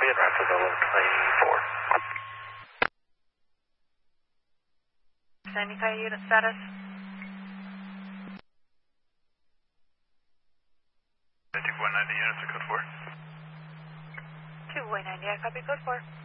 copy, and Rapid 1124. Sandy Kai unit status. 2.90 units to code 4. 2.90, I copy code 4.